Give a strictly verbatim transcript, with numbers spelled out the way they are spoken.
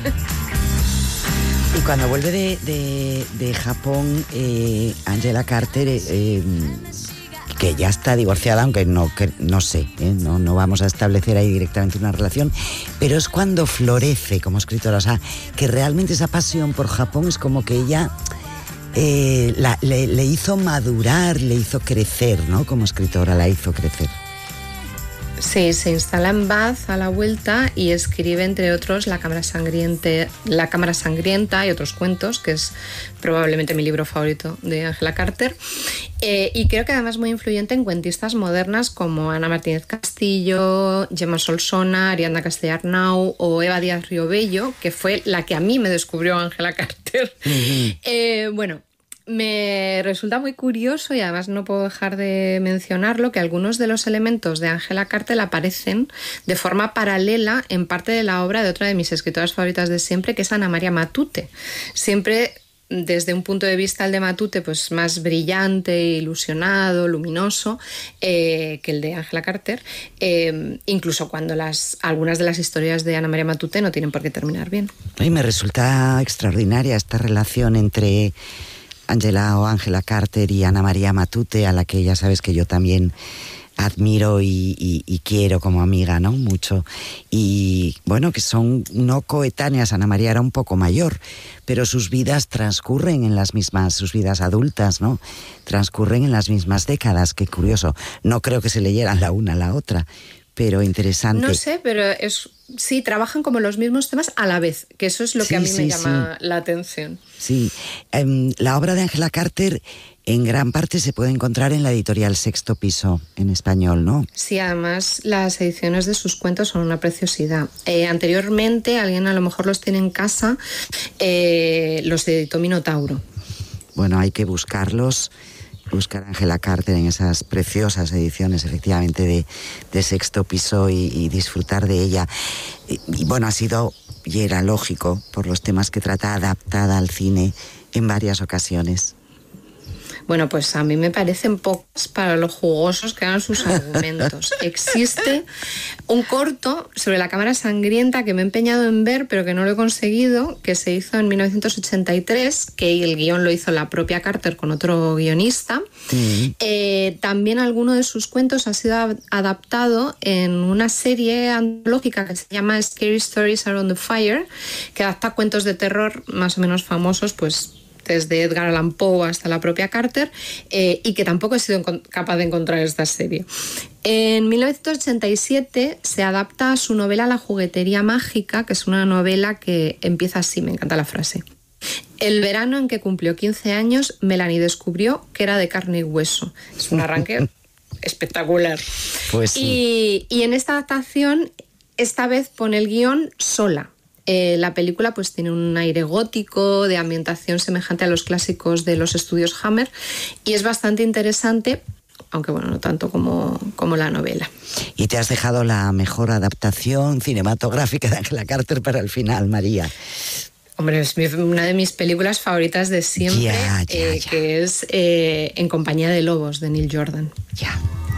Y cuando vuelve de, de, de Japón, eh, Angela Carter, eh, eh, que ya está divorciada, aunque no, que, no sé, ¿eh? no, no vamos a establecer ahí directamente una relación, pero es cuando florece como escritora, o sea, que realmente esa pasión por Japón es como que ella eh, la, le, le hizo madurar, le hizo crecer, ¿no? Como escritora la hizo crecer. Sí, se instala en Bath a la vuelta y escribe, entre otros, La Cámara Sangrienta, La Cámara Sangrienta y otros cuentos, que es probablemente mi libro favorito de Angela Carter. Eh, y creo que además muy influyente en cuentistas modernas como Ana Martínez Castillo, Gemma Solsona, Ariadna Castellarnau o Eva Díaz Riobello, que fue la que a mí me descubrió Angela Carter. Uh-huh. Eh, bueno... Me resulta muy curioso, y además no puedo dejar de mencionarlo, que algunos de los elementos de Angela Carter aparecen de forma paralela en parte de la obra de otra de mis escritoras favoritas de siempre, que es Ana María Matute. Siempre desde un punto de vista, el de Matute, pues más brillante, ilusionado, luminoso, eh, que el de Angela Carter, eh, incluso cuando las, algunas de las historias de Ana María Matute no tienen por qué terminar bien. Y me resulta extraordinaria esta relación entre Angela o Angela Carter y Ana María Matute, a la que ya sabes que yo también admiro y, y, y quiero como amiga, ¿no? Mucho. Y bueno, que son no coetáneas. Ana María era un poco mayor, pero sus vidas transcurren en las mismas, sus vidas adultas, ¿no? Transcurren en las mismas décadas. Qué curioso. No creo que se leyeran la una a la otra, pero interesante. No sé, pero es... Sí, trabajan como los mismos temas a la vez, que eso es lo que sí, a mí sí, me llama sí. la atención. Sí, um, la obra de Angela Carter en gran parte se puede encontrar en la editorial Sexto Piso, en español, ¿no? Sí, además las ediciones de sus cuentos son una preciosidad. Eh, anteriormente, alguien a lo mejor los tiene en casa, eh, los editó Minotauro. Bueno, hay que buscarlos. Buscar a Angela Carter en esas preciosas ediciones, efectivamente, de, de Sexto Piso y, y disfrutar de ella. Y, y bueno, ha sido, y era lógico, por los temas que trata, adaptada al cine en varias ocasiones. Bueno, pues a mí me parecen pocas para lo jugosos que eran sus argumentos. Existe un corto sobre La Cámara Sangrienta que me he empeñado en ver, pero que no lo he conseguido, que se hizo en mil novecientos ochenta y tres, que el guión lo hizo la propia Carter con otro guionista. Mm. Eh, también alguno de sus cuentos ha sido adaptado en una serie antológica que se llama Scary Stories Around the Fire, que adapta cuentos de terror más o menos famosos, pues desde Edgar Allan Poe hasta la propia Carter, eh, y que tampoco he sido capaz de encontrar esta serie. En mil novecientos ochenta y siete se adapta su novela La juguetería mágica, que es una novela que empieza así, me encanta la frase. El verano en que cumplió quince años, Melanie descubrió que era de carne y hueso. Es un arranque espectacular. Pues sí. Y, y en esta adaptación, esta vez pone el guión sola. Eh, la película pues tiene un aire gótico, de ambientación semejante a los clásicos de los estudios Hammer, y es bastante interesante, aunque bueno, no tanto como, como la novela. Y te has dejado la mejor adaptación cinematográfica de Angela Carter para el final, María. Hombre, es mi, una de mis películas favoritas de siempre, ya, ya, eh, ya. que es eh, En compañía de lobos, de Neil Jordan. Ya.